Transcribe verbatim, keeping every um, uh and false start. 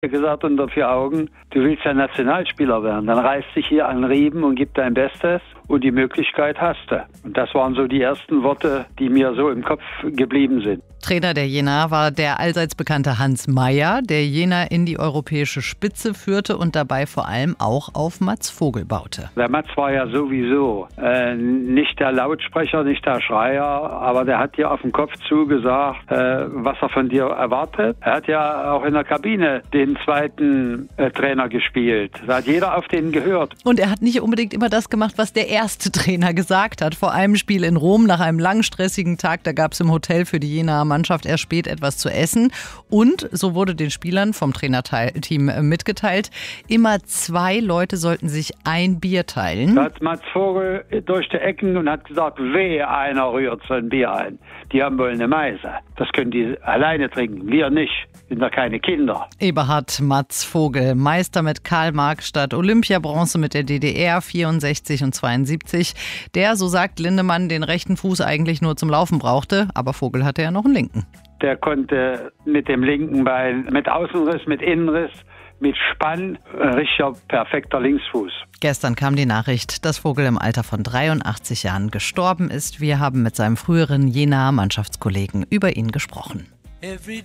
gesagt unter vier Augen, du willst ja Nationalspieler werden, dann reiß dich hier an Riemen und gib dein Bestes und die Möglichkeit hast du. Und das waren so die ersten Worte, die mir so im Kopf geblieben sind. Trainer der Jena war der allseits bekannte Hans Meyer, der Jena in die europäische Spitze führte und dabei vor allem auch auf Mats Vogel baute. Der Mats war ja sowieso äh, nicht der Lautsprecher, nicht der Schreier, aber der hat dir auf den Kopf zugesagt, äh, was er von dir erwartet. Er hat ja auch in der Kabine den zweiten äh, Trainer gespielt. Da hat jeder auf den gehört. Und er hat nicht unbedingt immer das gemacht, was der erste Trainer gesagt hat. Vor einem Spiel in Rom nach einem lang stressigen Tag, da gab es im Hotel für die Jenaer Mannschaft erst spät etwas zu essen. Und so wurde den Spielern vom Trainerteam mitgeteilt, immer zwei Leute sollten sich ein Bier teilen. Da hat Mats Vogel durch die Ecken und hat gesagt, wehe, einer rührt so ein Bier ein. Die haben wohl eine Meise. Das können die alleine trinken, wir nicht. Sind da keine Kinder. Eberhard Mats Vogel, Meister mit Karl-Marx-Stadt, Olympiabronze mit der D D R vierundsechzig und zweiundsiebzig. Der, so sagt Lindemann, den rechten Fuß eigentlich nur zum Laufen brauchte, aber Vogel hatte ja noch einen linken. Der konnte mit dem linken Bein, mit Außenriss, mit Innenriss, mit Spann, ein richtiger perfekter Linksfuß. Gestern kam die Nachricht, dass Vogel im Alter von dreiundachtzig Jahren gestorben ist. Wir haben mit seinem früheren Jenaer Mannschaftskollegen über ihn gesprochen.